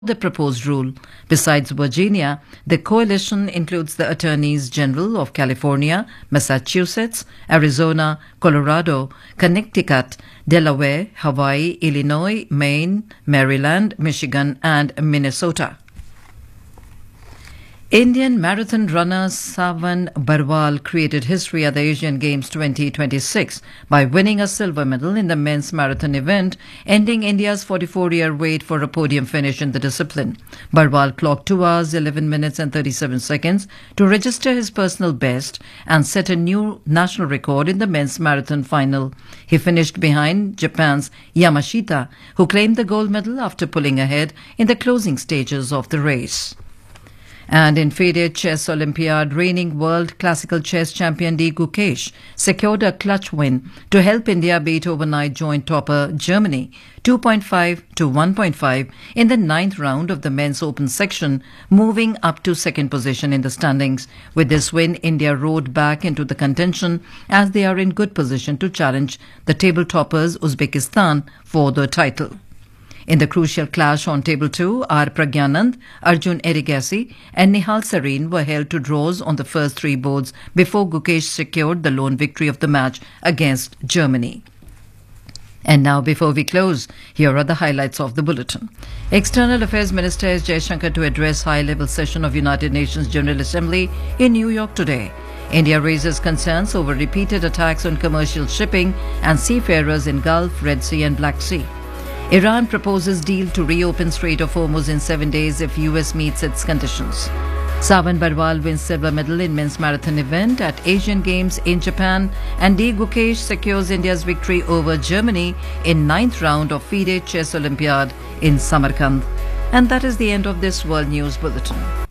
the proposed rule. Besides Virginia, the coalition includes the attorneys general of California, Massachusetts, Arizona, Colorado, Connecticut, Delaware, Hawaii, Illinois, Maine, Maryland, Michigan, and Minnesota. Indian marathon runner Savan Barwal created history at the Asian Games 2026 by winning a silver medal in the men's marathon event, ending India's 44-year wait for a podium finish in the discipline. Barwal clocked 2 hours, 11 minutes and 37 seconds to register his personal best and set a new national record in the men's marathon final. He finished behind Japan's Yamashita, who claimed the gold medal after pulling ahead in the closing stages of the race. And in FIDE Chess Olympiad, reigning world classical chess champion D. Gukesh secured a clutch win to help India beat overnight joint topper Germany 2.5 to 1.5 in the 9th round of the men's open section, moving up to second position in the standings. With this win, India rode back into the contention as they are in good position to challenge the table toppers Uzbekistan for the title. In the crucial clash on Table 2, R. Pragyanand, Arjun Erigaisi and Nihal Sareen were held to draws on the first three boards before Gukesh secured the lone victory of the match against Germany. And now, before we close, here are the highlights of the bulletin. External Affairs Minister S. Jaishankar to address high-level session of United Nations General Assembly in New York today. India raises concerns over repeated attacks on commercial shipping and seafarers in Gulf, Red Sea and Black Sea. Iran proposes deal to reopen Strait of Hormuz in 7 days if US meets its conditions. Savan Barwal wins silver medal in men's marathon event at Asian Games in Japan, and D. Gukesh secures India's victory over Germany in 9th round of FIDE Chess Olympiad in Samarkand. And that is the end of this World News Bulletin.